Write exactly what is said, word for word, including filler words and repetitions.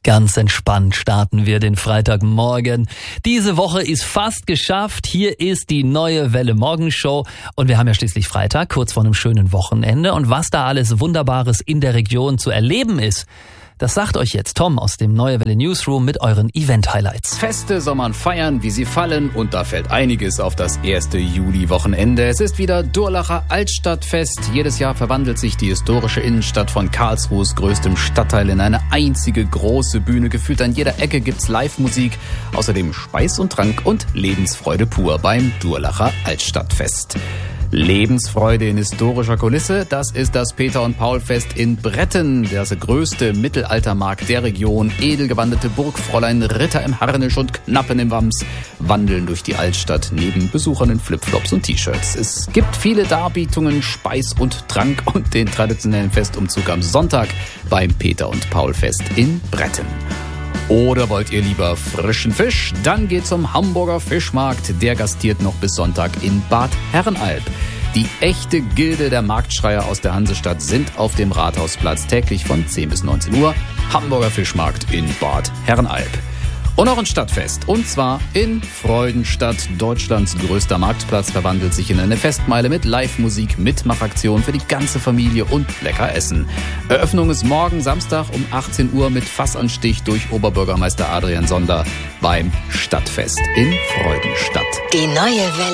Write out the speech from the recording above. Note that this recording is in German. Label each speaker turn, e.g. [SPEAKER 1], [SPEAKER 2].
[SPEAKER 1] Ganz entspannt starten wir den Freitagmorgen. Diese Woche ist fast geschafft. Hier ist die neue Welle Morgenshow. Und wir haben ja schließlich Freitag, kurz vor einem schönen Wochenende. Und was da alles Wunderbares in der Region zu erleben ist, das sagt euch jetzt Tom aus dem Neue Welle Newsroom mit euren Event-Highlights.
[SPEAKER 2] Feste soll man feiern, wie sie fallen, und da fällt einiges auf das erste Juli-Wochenende. Es ist wieder Durlacher Altstadtfest. Jedes Jahr verwandelt sich die historische Innenstadt von Karlsruhes größtem Stadtteil in eine einzige große Bühne. Gefühlt an jeder Ecke gibt's Live-Musik. Außerdem Speis und Trank und Lebensfreude pur beim Durlacher Altstadtfest. Lebensfreude in historischer Kulisse, das ist das Peter- und Paul-Fest in Bretten, das größte Mittelaltermarkt der Region. Edelgewandete Burgfräulein, Ritter im Harnisch und Knappen im Wams wandeln durch die Altstadt neben Besuchern in Flipflops und T-Shirts. Es gibt viele Darbietungen, Speis und Trank und den traditionellen Festumzug am Sonntag beim Peter- und Paul-Fest in Bretten. Oder wollt ihr lieber frischen Fisch? Dann geht zum Hamburger Fischmarkt. Der gastiert noch bis Sonntag in Bad Herrenalb. Die echte Gilde der Marktschreier aus der Hansestadt sind auf dem Rathausplatz täglich von zehn bis neunzehn Uhr. Hamburger Fischmarkt in Bad Herrenalb. Und auch ein Stadtfest. Und zwar in Freudenstadt. Deutschlands größter Marktplatz verwandelt sich in eine Festmeile mit Live-Musik, Mitmachaktion für die ganze Familie und lecker Essen. Eröffnung ist morgen Samstag um achtzehn Uhr mit Fassanstich durch Oberbürgermeister Adrian Sonder beim Stadtfest in Freudenstadt.
[SPEAKER 3] Die neue Welle.